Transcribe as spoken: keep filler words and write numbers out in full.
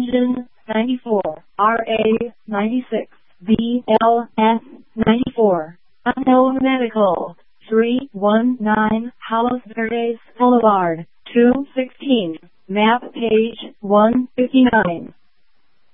Engine ninety-four, R A ninety-six, B L S ninety-four. Unknown Medical, three one nine Palos Verdes Boulevard, two sixteen, map page one fifty-nine.